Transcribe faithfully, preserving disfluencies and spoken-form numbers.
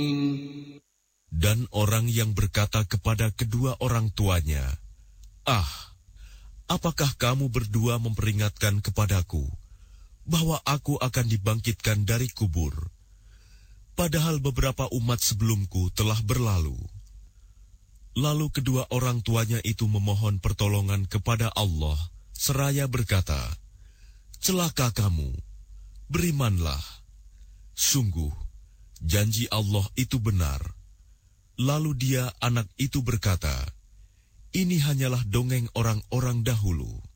Dan orang yang berkata kepada kedua orang tuanya, "Ah, apakah kamu berdua memperingatkan kepadaku bahwa aku akan dibangkitkan dari kubur, padahal beberapa umat sebelumku telah berlalu?" Lalu kedua orang tuanya itu memohon pertolongan kepada Allah, seraya berkata, "Celaka kamu, berimanlah. Sungguh, janji Allah itu benar." Lalu dia, anak itu berkata, "Ini hanyalah dongeng orang-orang dahulu."